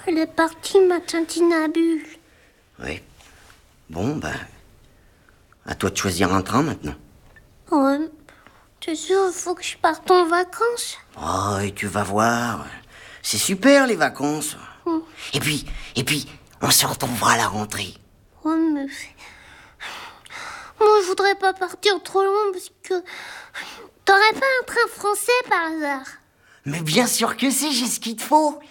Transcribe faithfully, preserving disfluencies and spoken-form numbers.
Elle est partie, ma tintinabule. Oui. Bon, ben... à toi de choisir un train, maintenant. Ouais. T'es sûr, il faut que je parte en vacances? Oh, et tu vas voir. C'est super, les vacances. Mm. Et puis, et puis, on se retrouvera à la rentrée. Ouais, mais... Moi, je voudrais pas partir trop loin parce que... T'aurais pas un train français par hasard? Mais bien sûr que si, j'ai ce qu'il te faut.